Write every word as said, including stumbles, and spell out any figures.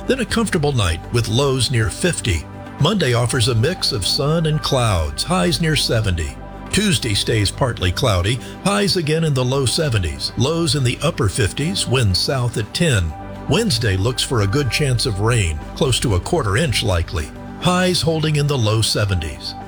Then a comfortable night with lows near fifty. Monday offers a mix of sun and clouds, highs near seventy. Tuesday stays partly cloudy, highs again in the low seventies, lows in the upper fifties, winds south at ten. Wednesday looks for a good chance of rain, close to a quarter inch likely, highs holding in the low seventies.